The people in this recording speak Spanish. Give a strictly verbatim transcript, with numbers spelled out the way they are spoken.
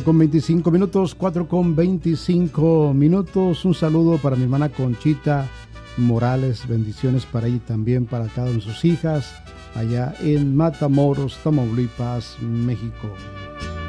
con veinticinco minutos, cuatro con veinticinco minutos. Un saludo para mi hermana Conchita Morales, bendiciones para ella y también para cada una de sus hijas, allá en Matamoros, Tamaulipas, México.